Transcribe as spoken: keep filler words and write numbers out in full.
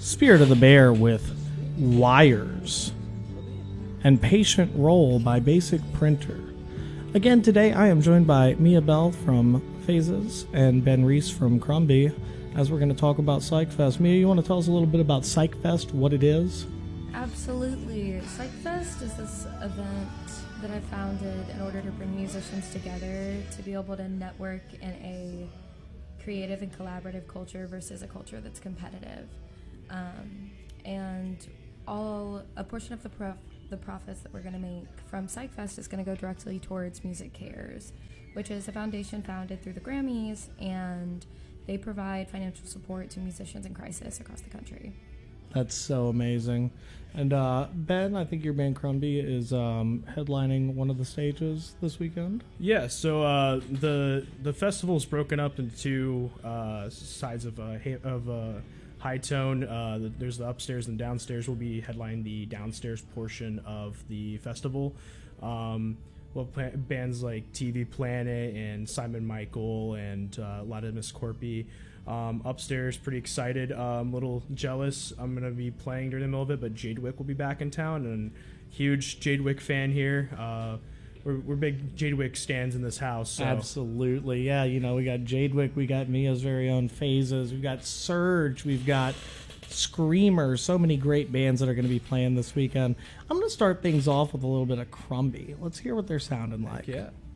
Spirit of the Bear with Wires, and Patient Roll by Basic Printer. Again, today I am joined by Mia Bell from Phases and Ben Reese from Crumby, as we're going to talk about PsychFest. Mia, you want to tell us a little bit about PsychFest, what it is? Absolutely. PsychFest is this event that I founded in order to bring musicians together to be able to network in a creative and collaborative culture versus a culture that's competitive. Um, and all a portion of the prof, the profits that we're going to make from PsychFest is going to go directly towards Music Cares, which is a foundation founded through the Grammys, and they provide financial support to musicians in crisis across the country. That's so amazing. And uh, Ben, I think your band Crumby is um, headlining one of the stages this weekend. Yeah, so uh, the the festival is broken up into two uh, sides of uh, ha- of uh, High Tone. Uh, the, there's the upstairs and downstairs. We'll be headlining the downstairs portion of the festival. Um, well, pla- bands like T V Planet and Simon Michael and uh, a lot of Miss Corpy. Um, upstairs, pretty excited. I'm um, a little jealous. I'm going to be playing during the middle of it, but Jadewick will be back in town, and huge Jadewick fan here. Uh, we're, we're big Jadewick stands in this house. So. Absolutely. Yeah, you know, we got Jadewick, we got Mia's very own Phases, we've got Surge, we've got Screamer, so many great bands that are going to be playing this weekend. I'm going to start things off with a little bit of Crumby. Let's hear what they're sounding like. Heck yeah.